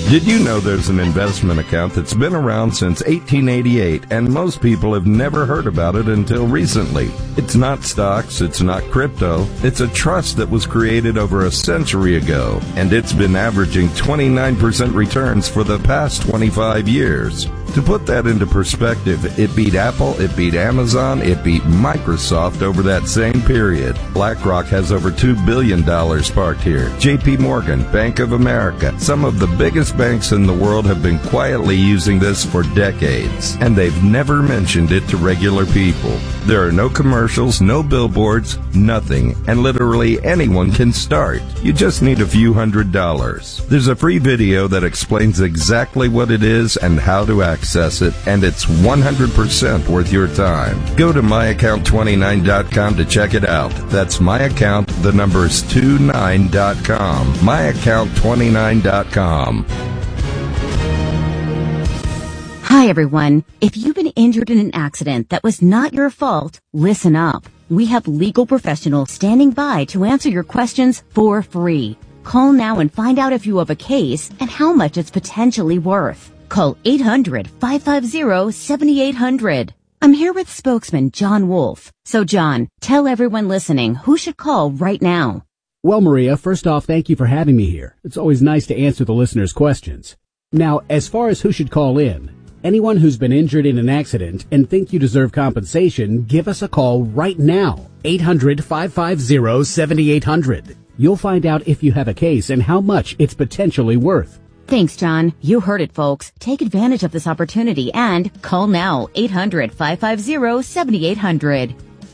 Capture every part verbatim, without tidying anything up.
Did you know there's an investment account that's been around since eighteen eighty-eight, and most people have never heard about it until recently? It's not stocks, it's not crypto, it's a trust that was created over a century ago, and it's been averaging twenty-nine percent returns for the past twenty-five years. To put that into perspective, it beat Apple, it beat Amazon, it beat Microsoft over that same period. BlackRock has over two billion dollars parked here. J P Morgan, Bank of America, some of the biggest banks in the world have been quietly using this for decades, and they've never mentioned it to regular people. There are no commercials, no billboards, nothing, and literally anyone can start. You just need a few hundred dollars. There's a free video that explains exactly what it is and how to access it, and it's one hundred percent worth your time. Go to my account twenty-nine dot com to check it out. That's my account, the number's twenty-nine dot com. my account twenty-nine dot com. Hi, everyone. If you've been injured in an accident that was not your fault, listen up. We have legal professionals standing by to answer your questions for free. Call now and find out if you have a case and how much it's potentially worth. Call eight hundred, five five zero, seven eight zero zero. I'm here with spokesman John Wolf. So, John, tell everyone listening who should call right now. Well, Maria, first off, thank you for having me here. It's always nice to answer the listeners' questions. Now, as far as who should call in, anyone who's been injured in an accident and think you deserve compensation, give us a call right now. eight hundred, five five zero, seven eight zero zero. You'll find out if you have a case and how much it's potentially worth. Thanks, John. You heard it, folks. Take advantage of this opportunity and call now. eight hundred, five five zero, seven eight zero zero.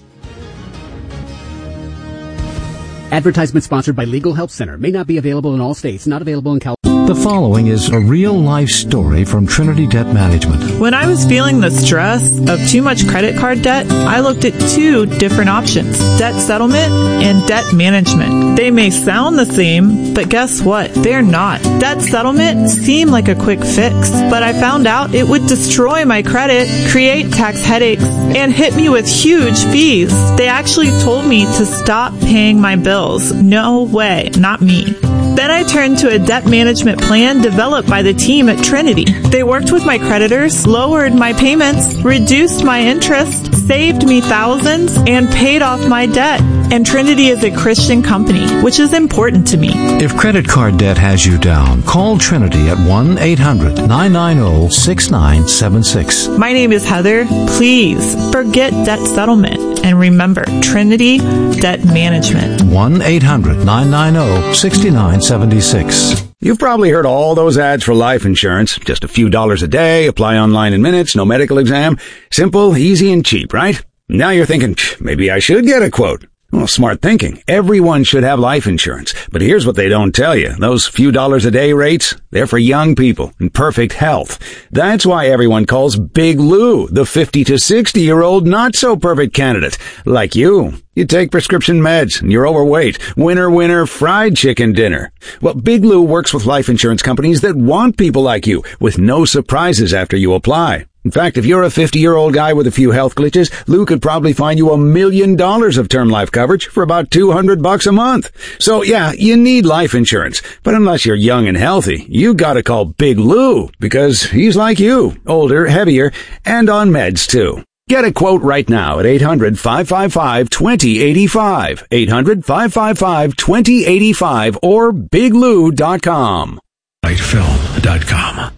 Advertisement sponsored by Legal Help Center. May not be available in all states. Not available in California. The following is a real-life story from Trinity Debt Management. When I was feeling the stress of too much credit card debt, I looked at two different options, debt settlement and debt management. They may sound the same, but guess what? They're not. Debt settlement seemed like a quick fix, but I found out it would destroy my credit, create tax headaches, and hit me with huge fees. They actually told me to stop paying my bills. No way, not me. Then I turned to a debt management plan developed by the team at Trinity. They worked with my creditors, lowered my payments, reduced my interest, saved me thousands, and paid off my debt. And Trinity is a Christian company, which is important to me. If credit card debt has you down, call Trinity at one eight hundred, nine nine zero, six nine seven six. My name is Heather. Please forget debt settlement and remember Trinity Debt Management. one eight hundred, nine nine zero, six nine seven six. You've probably heard all those ads for life insurance. Just a few dollars a day, apply online in minutes, no medical exam. Simple, easy, and cheap, right? Now you're thinking, maybe I should get a quote. Well, smart thinking. Everyone should have life insurance. But here's what they don't tell you. Those few dollars a day rates, they're for young people in perfect health. That's why everyone calls Big Lou the fifty to sixty year old not so perfect candidate. Like you. You take prescription meds and you're overweight. Winner, winner, fried chicken dinner. Well, Big Lou works with life insurance companies that want people like you with no surprises after you apply. In fact, if you're a fifty-year-old guy with a few health glitches, Lou could probably find you a million dollars of term life coverage for about two hundred bucks a month. So yeah, you need life insurance. But unless you're young and healthy, you gotta call Big Lou because he's like you, older, heavier, and on meds too. Get a quote right now at eight hundred, five five five, two zero eight five, eight hundred, five five five, two zero eight five, or big lou dot com. light film dot com.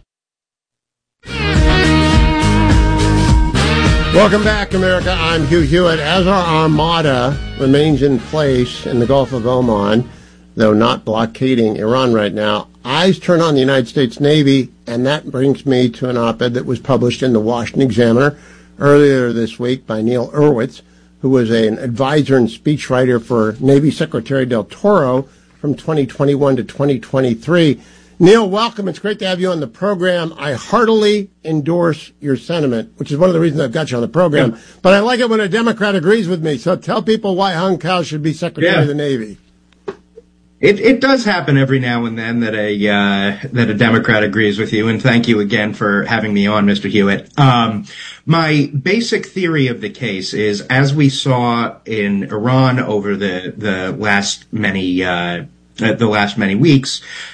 Welcome back, America. I'm Hugh Hewitt. As our armada remains in place in the Gulf of Oman, though not blockading Iran right now, eyes turn on the United States Navy, and that brings me to an op-ed that was published in the Washington Examiner earlier this week by Neil Erwitz, who was an advisor and speechwriter for Navy Secretary Del Toro from twenty twenty-one to twenty twenty-three. Neil, welcome. It's great to have you on the program. I heartily endorse your sentiment, which is one of the reasons I've got you on the program. Yeah. But I like it when a Democrat agrees with me. So tell people why Hung Kao should be Secretary yeah. of the Navy. It it does happen every now and then that a uh, that a Democrat agrees with you, and thank you again for having me on, Mister Hewitt. Um, my basic theory of the case is, as we saw in Iran over the the last many uh, the last many weeks,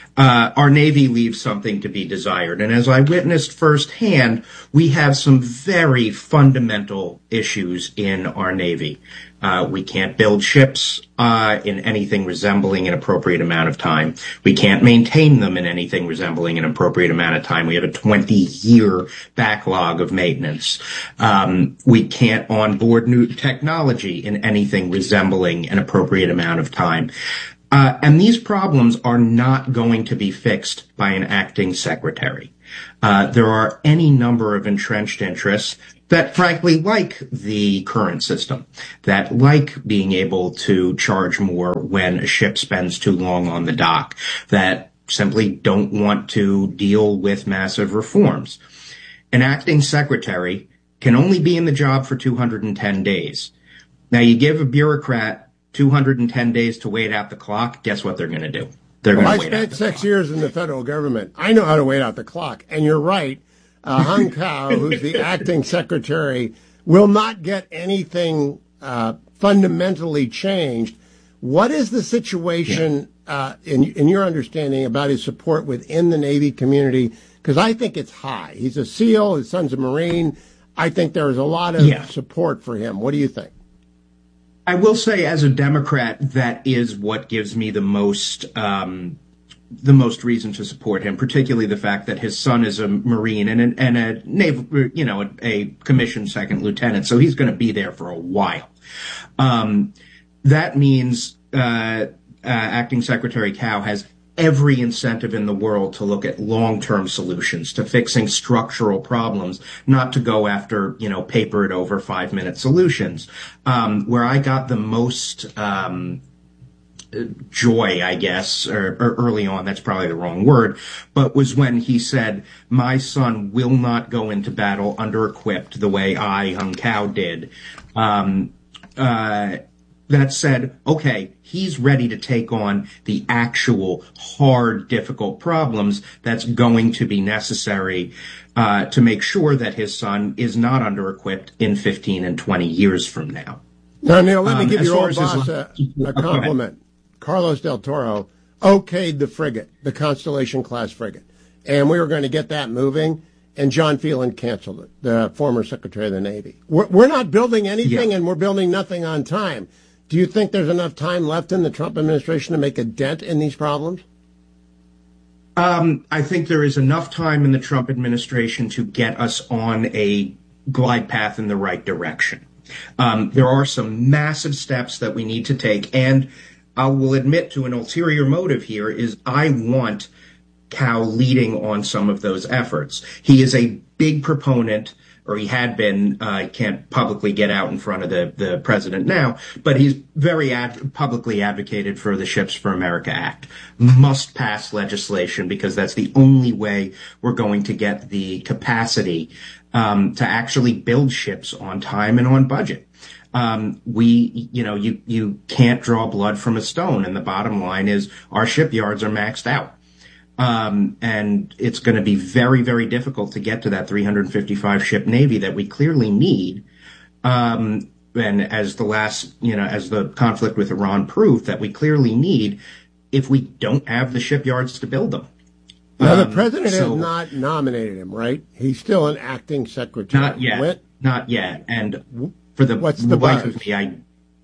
uh, our Navy leaves something to be desired. And as I witnessed firsthand, we have some very fundamental issues in our Navy. Uh, we can't build ships uh, in anything resembling an appropriate amount of time. We can't maintain them in anything resembling an appropriate amount of time. We have a twenty-year backlog of maintenance. Um, we can't onboard new technology in anything resembling an appropriate amount of time. Uh, and these problems are not going to be fixed by an acting secretary. Uh, there are any number of entrenched interests that frankly like the current system, that like being able to charge more when a ship spends too long on the dock, that simply don't want to deal with massive reforms. An acting secretary can only be in the job for two hundred ten days. Now, you give a bureaucrat two hundred ten days to wait out the clock, guess what they're going to do? They're well, going to wait out I spent six years in the federal government. I know how to wait out the clock. And you're right. Uh, Hung Kao, who's the acting secretary, will not get anything uh, fundamentally changed. What is the situation, yeah. uh, in, in your understanding, about his support within the Navy community? Because I think it's high. He's a SEAL. His son's a Marine. I think there's a lot of yeah. support for him. What do you think? I will say, as a Democrat, that is what gives me the most um, the most reason to support him, particularly the fact that his son is a Marine and a, and a naval, you know, a, a commissioned second lieutenant, so he's going to be there for a while. Um, that means uh, uh, Acting Secretary Kao has every incentive in the world to look at long-term solutions, to fixing structural problems, not to go after, you know, papered over five-minute solutions. Um, where I got the most um, joy, I guess, or, or early on, that's probably the wrong word, but was when he said, my son will not go into battle under-equipped the way I, Hung Kao, did. Um, uh, that said, okay, he's ready to take on the actual hard, difficult problems that's going to be necessary uh, to make sure that his son is not under-equipped in fifteen and twenty years from now. Now, Neil, let me um, give your old his... boss a, a compliment. Carlos Del Toro okayed the frigate, the Constellation-class frigate, and we were going to get that moving, and John Phelan canceled it, the former Secretary of the Navy. We're, we're not building anything, yeah. and we're building nothing on time. Do you think there's enough time left in the Trump administration to make a dent in these problems? Um, I think there is enough time in the Trump administration to get us on a glide path in the right direction. Um, there are some massive steps that we need to take, and I will admit to an ulterior motive here is I want Kao leading on some of those efforts. He is a big proponent, or he had been, I uh, can't publicly get out in front of the, the president now, but he's very ad- publicly advocated for the Ships for America Act. Must pass legislation because that's the only way we're going to get the capacity um, to actually build ships on time and on budget. Um, we, you know, you, you can't draw blood from a stone, and the bottom line is our shipyards are maxed out. Um, and it's going to be very, very difficult to get to that three hundred fifty-five ship Navy that we clearly need. Um, and as the last, you know, as the conflict with Iran proved, that we clearly need if we don't have the shipyards to build them. Now, um, the president so, has not nominated him, right? He's still an acting secretary. Not yet. When? Not yet. And for the, What's the life buzz? of me, I,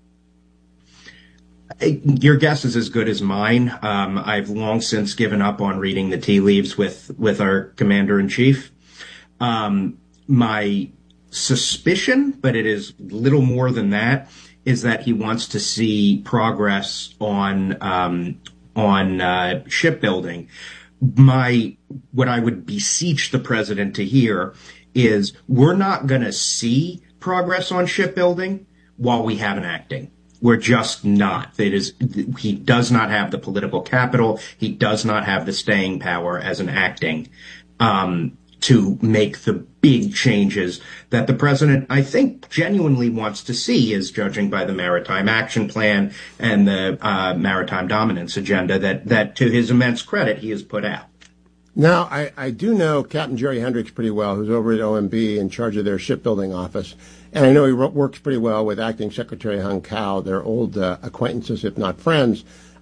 your guess is as good as mine. Um, I've long since given up on reading the tea leaves with, with our commander-in-chief. Um, my suspicion, but it is little more than that, is that he wants to see progress on um, on uh, shipbuilding. My what I would beseech the president to hear is we're not going to see progress on shipbuilding while we have an acting. We're just not. It is, he does not have the political capital. He does not have the staying power as an acting um, to make the big changes that the president, I think, genuinely wants to see, is judging by the Maritime Action Plan and the uh, Maritime Dominance Agenda that, that, to his immense credit, he has put out. Now, I, I do know Captain Jerry Hendricks pretty well, who's over at O M B in charge of their shipbuilding office. And I know he works pretty well with Acting Secretary Hung Kao. They're old uh, acquaintances, if not friends.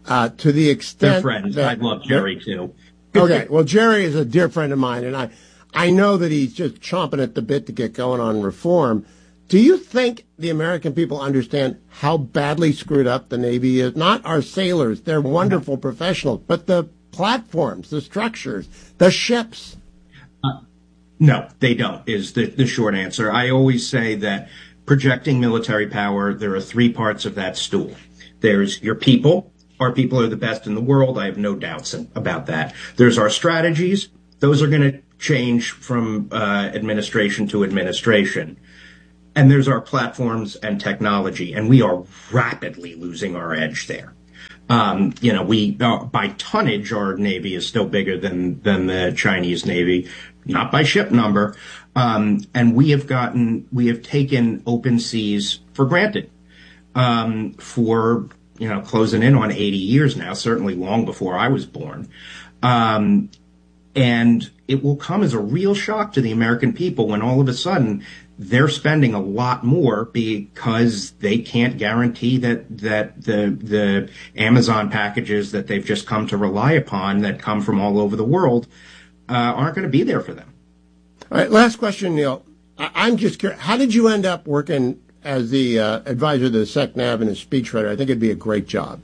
Uh, to the extent They're friends. that, I love Jerry too. Okay, well, Jerry is a dear friend of mine, and I, I know that he's just chomping at the bit to get going on reform. Do you think the American people understand how badly screwed up the Navy is? Not our sailors, they're wonderful professionals, but the platforms, the structures, the ships. Uh, no, they don't, is the, the short answer. I always say that projecting military power, there are three parts of that stool. There's your people. Our people are the best in the world. I have no doubts about that. There's our strategies. Those are going to change from uh, administration to administration. And there's our platforms and technology, and we are rapidly losing our edge there. Um, you know, we uh, by tonnage, our Navy is still bigger than than the Chinese Navy, not by ship number. Um, and we have gotten, we have taken open seas for granted um, for you know closing in on eighty years now, certainly long before I was born. Um, and it will come as a real shock to the American people when all of a sudden they're spending a lot more because they can't guarantee that, that the, the Amazon packages that they've just come to rely upon that come from all over the world, uh, aren't going to be there for them. All right. Last question, Neil. I- I'm just curious. How did you end up working as the uh, advisor to the SecNav and a speechwriter? I think it'd be a great job.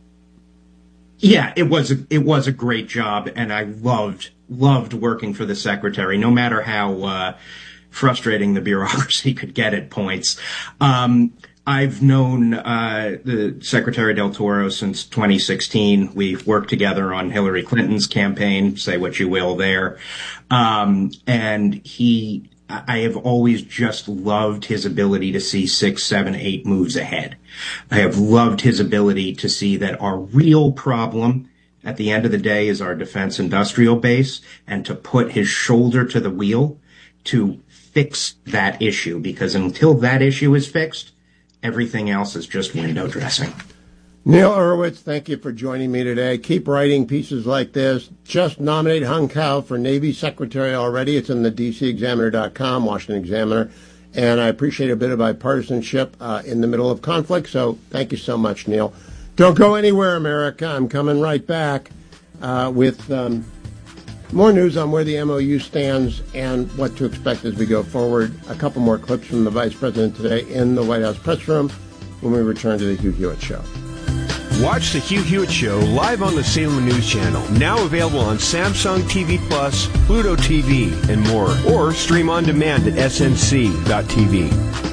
Yeah, it was a, it was a great job, and I loved, loved working for the secretary, no matter how, uh, frustrating the bureaucracy could get at points. Um, I've known uh, the Secretary Del Toro since twenty sixteen. We've worked together on Hillary Clinton's campaign, say what you will there. Um, and he, I have always just loved his ability to see six, seven, eight moves ahead. I have loved his ability to see that our real problem at the end of the day is our defense industrial base, and to put his shoulder to the wheel to fix that issue, because until that issue is fixed, everything else is just window dressing. Neil Urwitz, thank you for joining me today. Keep writing pieces like this. Just nominate Hung Kao for Navy Secretary already. It's in the D C Examiner dot com, Washington Examiner. And I appreciate a bit of bipartisanship uh, in the middle of conflict, so thank you so much, Neil. Don't go anywhere, America. I'm coming right back uh, with... Um, more news on where the M O U stands and what to expect as we go forward. A couple more clips from the Vice President today in the White House press room when we return to the Hugh Hewitt Show. Watch the Hugh Hewitt Show live on the Salem News Channel, now available on Samsung T V Plus, Pluto T V, and more. Or stream on demand at S N C dot T V.